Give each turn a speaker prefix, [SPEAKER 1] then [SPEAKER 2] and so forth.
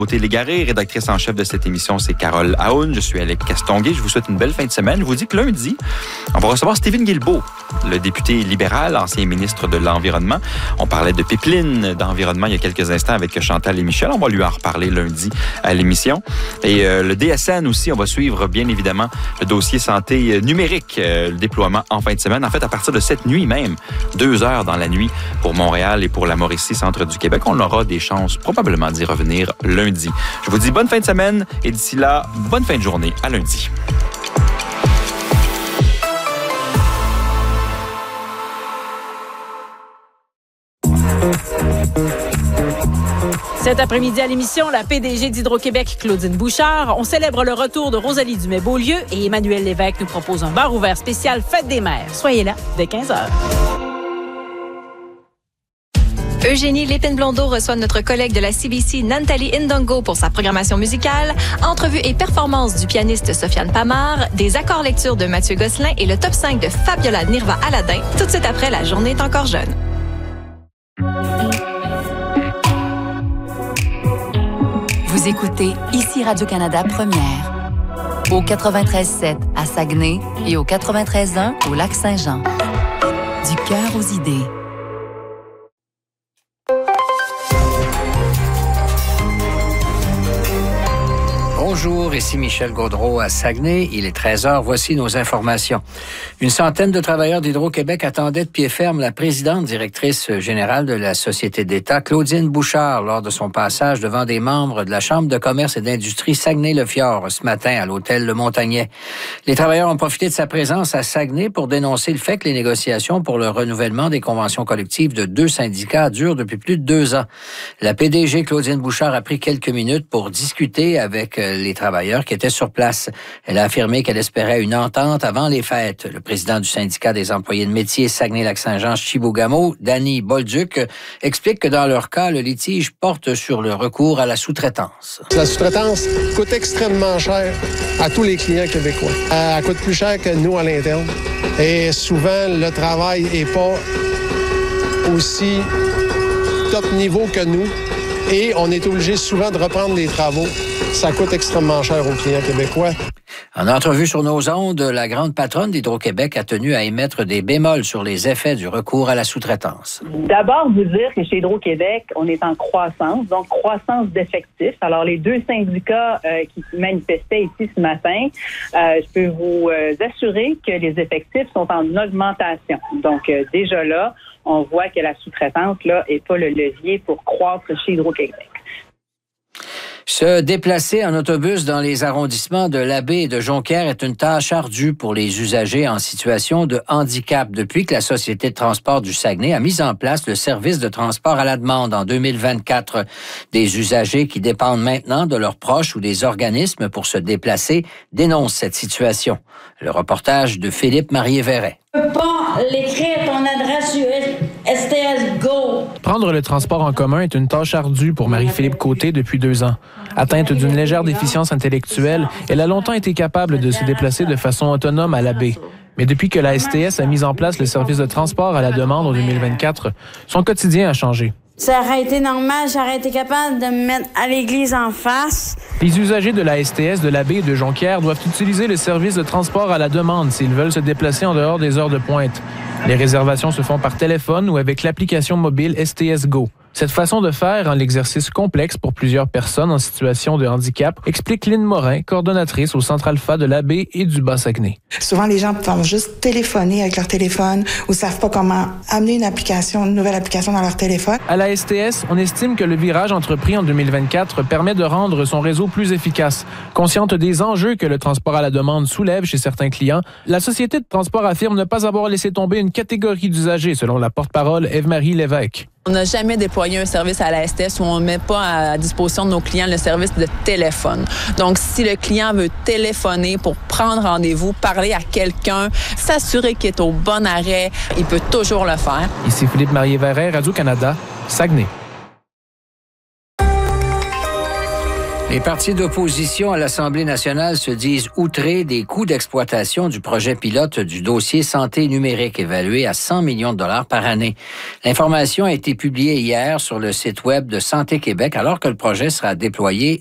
[SPEAKER 1] Côté Légaré, rédactrice en chef de cette émission, c'est Carole Aoun. Je suis Alec Castonguay. Je vous souhaite une belle fin de semaine. Je vous dis que lundi, on va recevoir Stephen Guilbeault, le député libéral, ancien ministre de l'Environnement. On parlait de pipeline d'environnement il y a quelques instants avec Chantal et Michel. On va lui en reparler lundi à l'émission. Et le DSN aussi, on va suivre bien évidemment le dossier santé numérique, le déploiement en fin de semaine. En fait, à partir de cette nuit même, 2 heures dans la nuit pour Montréal et pour la Mauricie, centre du Québec. On aura des chances probablement d'y revenir lundi. Je vous dis bonne fin de semaine et d'ici là, bonne fin de journée à lundi.
[SPEAKER 2] Cet après-midi à l'émission, la PDG d'Hydro-Québec, Claudine Bouchard. On célèbre le retour de Rosalie Dumais-Beaulieu et Emmanuel Lévesque nous propose un bar ouvert spécial Fête des mères. Soyez là dès 15h.
[SPEAKER 3] Eugénie Lépine-Blondeau reçoit notre collègue de la CBC, Nantali Ndongo, pour sa programmation musicale, entrevue et performance du pianiste Sofiane Pamar, des accords lecture de Mathieu Gosselin et le top 5 de Fabiola Nirva Aladin, tout de suite après La journée est encore jeune.
[SPEAKER 4] Vous écoutez ici Radio-Canada Première, au 93.7 à Saguenay et au 93.1 au Lac-Saint-Jean. Du cœur aux idées.
[SPEAKER 5] Bonjour, ici Michel Gaudreault à Saguenay. Il est 13h. Voici nos informations. Une centaine de travailleurs d'Hydro-Québec attendaient de pied ferme la présidente directrice générale de la Société d'État, Claudine Bouchard, lors de son passage devant des membres de la Chambre de commerce et d'industrie Saguenay-le-Fjord ce matin à l'hôtel Le Montagnet. Les travailleurs ont profité de sa présence à Saguenay pour dénoncer le fait que les négociations pour le renouvellement des conventions collectives de 2 syndicats durent depuis plus de 2 ans. La PDG Claudine Bouchard a pris quelques minutes pour discuter avec les travailleurs qui étaient sur place. Elle a affirmé qu'elle espérait une entente avant les fêtes. Le président du syndicat des employés de métier Saguenay-Lac-Saint-Jean-Chibougamau, Danny Bolduc, explique que dans leur cas, le litige porte sur le recours à la sous-traitance.
[SPEAKER 6] La sous-traitance coûte extrêmement cher à tous les clients québécois. Elle coûte plus cher que nous à l'interne. Et souvent, le travail n'est pas aussi top niveau que nous. Et on est obligé souvent de reprendre les travaux. Ça coûte extrêmement cher aux clients québécois.
[SPEAKER 5] En entrevue sur nos ondes, la grande patronne d'Hydro-Québec a tenu à émettre des bémols sur les effets du recours à la sous-traitance.
[SPEAKER 7] D'abord, vous dire que chez Hydro-Québec, on est en croissance, donc croissance d'effectifs. Alors, les 2 syndicats qui manifestaient ici ce matin, je peux vous assurer que les effectifs sont en augmentation. Donc, déjà là, on voit que la sous-traitance là est pas le levier pour croître chez Hydro-Québec.
[SPEAKER 5] Se déplacer en autobus dans les arrondissements de Labbé et de Jonquière est une tâche ardue pour les usagers en situation de handicap depuis que la Société de transport du Saguenay a mis en place le service de transport à la demande en 2024. Des usagers qui dépendent maintenant de leurs proches ou des organismes pour se déplacer dénoncent cette situation. Le reportage de Philippe Marié-Verret.
[SPEAKER 8] Tu peux pas l'écrire ton adresse sur STS Go.
[SPEAKER 9] Prendre le transport en commun est une tâche ardue pour Marie-Philippe Côté depuis 2 ans. Atteinte d'une légère déficience intellectuelle, elle a longtemps été capable de se déplacer de façon autonome à Labbé. Mais depuis que la STS a mis en place le service de transport à la demande en 2024, son quotidien a changé.
[SPEAKER 8] Ça aurait été normal, j'aurais été capable de me mettre à l'église en face.
[SPEAKER 9] Les usagers de la STS de Labbé et de Jonquière doivent utiliser le service de transport à la demande s'ils veulent se déplacer en dehors des heures de pointe. Les réservations se font par téléphone ou avec l'application mobile STS Go. Cette façon de faire rend l'exercice complexe pour plusieurs personnes en situation de handicap, explique Lynne Morin, coordonnatrice au Centre Alpha de Labbé et du Bas-Saguenay.
[SPEAKER 10] Souvent, les gens vont juste téléphoner avec leur téléphone ou savent pas comment amener une nouvelle application dans leur téléphone.
[SPEAKER 9] À la STS, on estime que le virage entrepris en 2024 permet de rendre son réseau plus efficace. Consciente des enjeux que le transport à la demande soulève chez certains clients, la Société de transport affirme ne pas avoir laissé tomber une catégorie d'usagers, selon la porte-parole Ève-Marie Lévesque.
[SPEAKER 11] On n'a jamais déployé un service à la STS où on ne met pas à disposition de nos clients le service de téléphone. Donc, si le client veut téléphoner pour prendre rendez-vous, parler à quelqu'un, s'assurer qu'il est au bon arrêt, il peut toujours le faire.
[SPEAKER 9] Ici Philippe Marié-Verret, Radio-Canada, Saguenay.
[SPEAKER 5] Les partis d'opposition à l'Assemblée nationale se disent outrés des coûts d'exploitation du projet pilote du dossier santé numérique évalué à 100 millions de dollars par année. L'information a été publiée hier sur le site web de Santé Québec alors que le projet sera déployé